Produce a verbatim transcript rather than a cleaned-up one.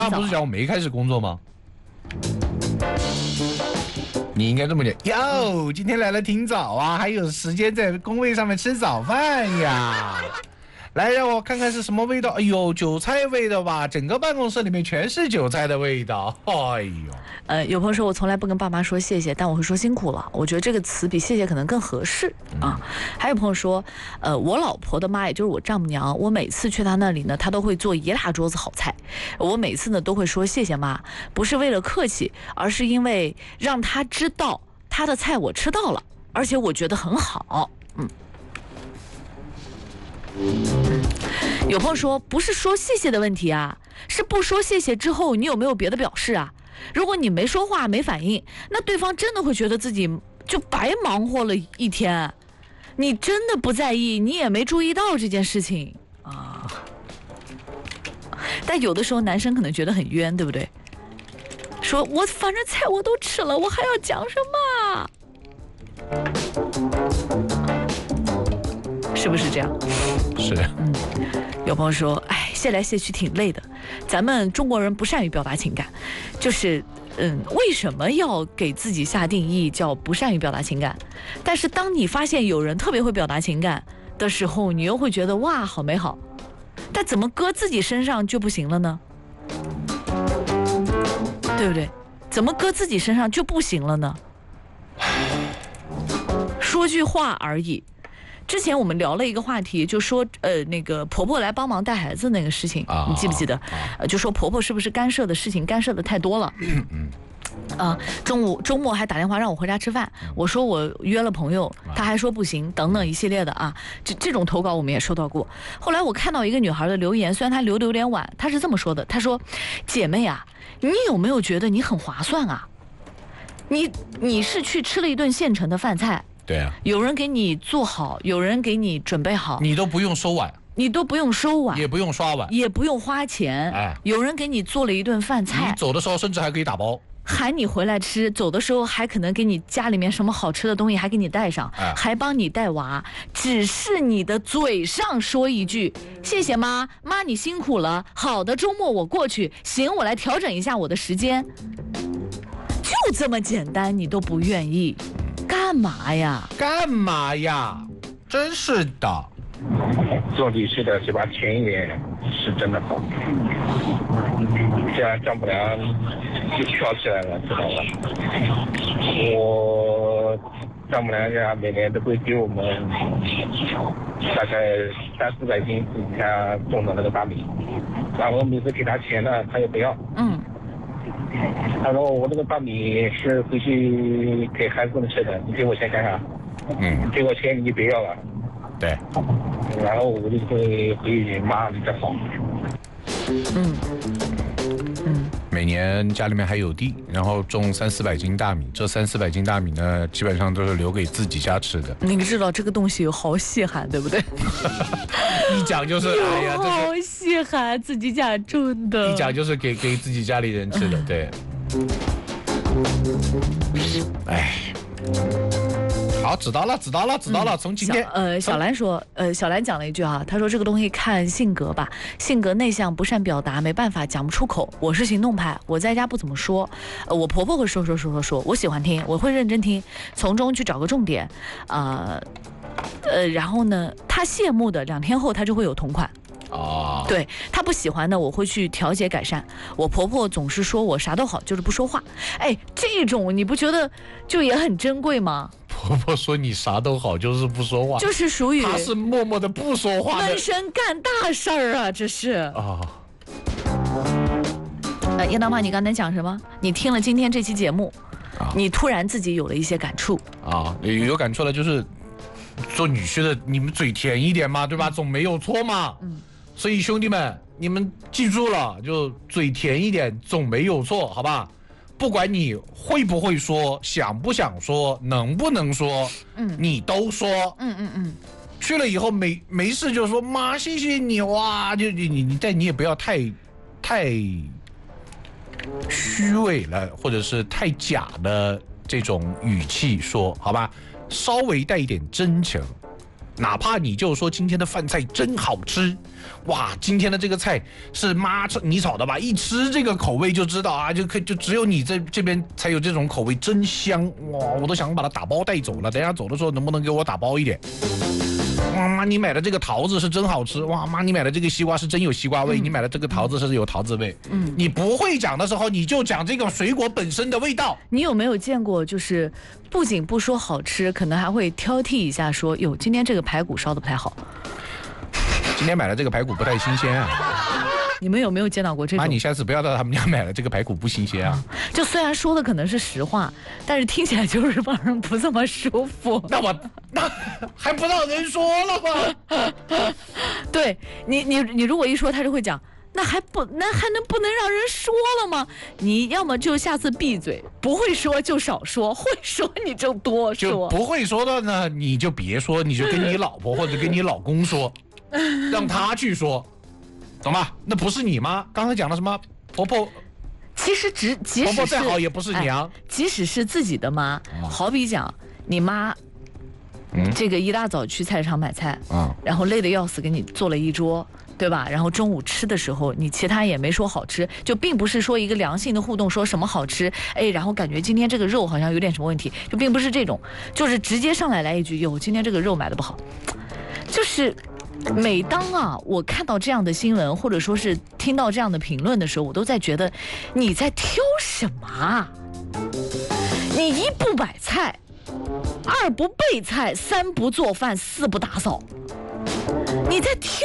他不是讲我没开始工作吗？你应该这么讲，哟，今天来了挺早啊，还有时间在工位上面吃早饭呀。来，让我看看是什么味道。哎呦，韭菜味的吧？整个办公室里面全是韭菜的味道。哎呦， 呃，有朋友说我从来不跟爸妈说谢谢，但我会说辛苦了。我觉得这个词比谢谢可能更合适啊。嗯、还有朋友说，呃，我老婆的妈，也就是我丈母娘，我每次去她那里呢，她都会做一大桌子好菜。我每次呢都会说谢谢妈，不是为了客气，而是因为让她知道她的菜我吃到了，而且我觉得很好。嗯。有朋友说，不是说谢谢的问题啊，是不说谢谢之后你有没有别的表示啊？如果你没说话没反应，那对方真的会觉得自己就白忙活了一天，你真的不在意，你也没注意到这件事情啊。但有的时候男生可能觉得很冤，对不对？说我反正菜我都吃了，我还要讲什么？是不是这样？ 是。 嗯，有朋友说，哎，谢来谢去挺累的。咱们中国人不善于表达情感，就是，嗯，为什么要给自己下定义叫不善于表达情感？但是当你发现有人特别会表达情感的时候，你又会觉得哇，好美好。但怎么搁自己身上就不行了呢？对不对？怎么搁自己身上就不行了呢？说句话而已。之前我们聊了一个话题，就说呃那个婆婆来帮忙带孩子那个事情，啊、你记不记得？啊、呃，就说婆婆是不是干涉的事情干涉的太多了？嗯嗯。啊、呃，中午周末还打电话让我回家吃饭，我说我约了朋友，他还说不行，等等一系列的啊，这这种投稿我们也收到过。后来我看到一个女孩的留言，虽然她留的有点晚，她是这么说的，她说：“姐妹啊，你有没有觉得你很划算啊？你你是去吃了一顿现成的饭菜。” 对啊， 有人给你做好，有人给你准备好， 你都不用收碗， 你都不用收碗， 也不用刷碗， 也不用花钱。哎，有人给你做了一顿饭菜， 你走的时候甚至还可以打包， 喊你回来吃，走的时候还可能给你家里面什么好吃的东西还给你带上，哎、还帮你带娃，只是你的嘴上说一句谢谢妈，妈你辛苦了，好的周末我过去，行我来调整一下我的时间，就这么简单，你都不愿意。干嘛呀？ 干嘛呀？真是的。 做律师的嘴巴甜一点是真的好。这样丈母娘就跳起来了，知道吧？我丈母娘家每年都会给我们大概三四百斤自己家种的那个大米，然后每次给他钱呢，他也不要。嗯。他说我这个大米是回去给孩子们吃的，你给我钱干啥？嗯，给我钱你就别要了。 对。 然后我就会回去骂你这好。 嗯嗯。每年家里面还有地，然后种三四百斤大米，这三四百斤大米呢，基本上都是留给自己家吃的。 你知道这个东西有好稀罕，对不对？ 一讲就是哎呀， 好稀罕，自己家种的。 一讲就是给给自己家里人吃的，对。哎。好，知道了，知道了，知道了。从今天， 呃，小兰说，呃，小兰讲了一句哈，她说这个东西看性格吧，性格内向，不善表达，没办法讲不出口。我是行动派，我在家不怎么说，呃，我婆婆会说说说说说，我喜欢听，我会认真听，从中去找个重点，啊、呃，呃，然后呢，她羡慕的，两天后她就会有同款。哦，对，她不喜欢的，我会去调节改善。我婆婆总是说我啥都好，就是不说话。哎，这种你不觉得就也很珍贵吗？ 婆婆说你啥都好，就是不说话， 就是属于她是默默的不说话的， 闷声干大事儿啊，这是啊。呃，叶大妈，你刚才讲什么？你听了今天这期节目，啊、你突然自己有了一些感触啊，有感触了，就是做女婿的，你们嘴甜一点嘛，对吧？总没有错嘛。嗯。所以兄弟们，你们记住了，就嘴甜一点，总没有错，好吧？不管你会不会说，想不想说，能不能说，嗯，你都说，嗯嗯嗯，去了以后没没事就说妈，谢谢你哇，就你你你但你也不要太太虚伪了，或者是太假的这种语气说，好吧？稍微带一点真诚， 哪怕你就说今天的饭菜真好吃，哇，今天的这个菜是妈你炒的吧？一吃这个口味就知道啊，就可就只有你这这边才有这种口味，真香哇！我都想把它打包带走了，等一下走的时候能不能给我打包一点？哇妈，你买的这个桃子是真好吃！哇妈，你买的这个西瓜是真有西瓜味，嗯、你买的这个桃子是有桃子味。嗯，你不会讲的时候，你就讲这个水果本身的味道。 你有没有见过，就是不仅不说好吃，可能还会挑剔一下说，哟，今天这个排骨烧的不太好。 今天买的这个排骨不太新鲜啊。 你们有没有见到过这种？ 妈，你下次不要到他们家买了这个排骨不新鲜啊！ 嗯、就虽然说的可能是实话，但是听起来就是让人不这么舒服。 那我那还不让人说了吗？ 对你，你你如果一说，他就会讲，那还不那还能不能让人说了吗？你要么就下次闭嘴，不会说就少说，会说你就多说。 就不会说的呢，你就别说，你就跟你老婆或者跟你老公说，让他去说。懂吗？那不是你吗？刚才讲的什么婆婆？ 其实只即使是婆婆再好也不是娘、哎， 即使是自己的妈，嗯、好比讲你妈，嗯，这个一大早去菜市场买菜，嗯，然后累得要死，给你做了一桌，对吧？然后中午吃的时候，你其他也没说好吃，就并不是说一个良性的互动，说什么好吃，哎，然后感觉今天这个肉好像有点什么问题，就并不是这种，就是直接上来来一句，哟，今天这个肉买的不好，就是。每当啊，我看到这样的新闻，或者说是听到这样的评论的时候，我都在觉得你在挑什么啊？你一不买菜，二不备菜，三不做饭，四不打扫，你在挑